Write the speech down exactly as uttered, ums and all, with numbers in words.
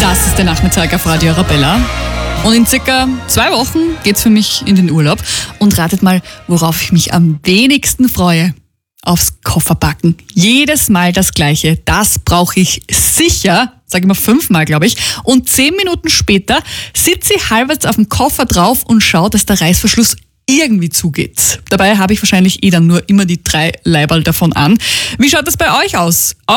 Das ist der Nachmittag auf Radio Arabella. Und in circa zwei Wochen geht's für mich in den Urlaub. Und ratet mal, worauf ich mich am wenigsten freue. Aufs Kofferpacken. Jedes Mal das Gleiche. Das brauche ich sicher, sage ich mal fünfmal, glaube ich. Und zehn Minuten später sitze ich halbwegs auf dem Koffer drauf und schaue, dass der Reißverschluss irgendwie zugeht. Dabei habe ich wahrscheinlich eh dann nur immer die drei Leiberl davon an. Wie schaut das bei euch aus?